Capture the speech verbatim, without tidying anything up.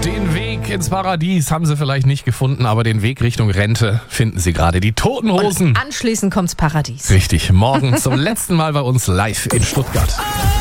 Den Weg ins Paradies haben sie vielleicht nicht gefunden, aber den Weg Richtung Rente finden sie gerade. Die Toten Hosen. Und anschließend kommt's Paradies. Richtig, morgen zum letzten Mal bei uns live in Stuttgart.